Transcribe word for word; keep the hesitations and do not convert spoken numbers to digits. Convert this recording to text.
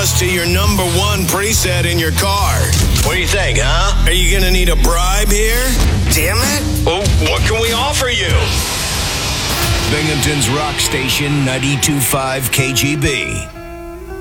us to your number one preset in your car. What do you think, huh? Are you going to need a bribe here? Damn it. Well, what can we offer you? Binghamton's Rock Station ninety-two point five K G B.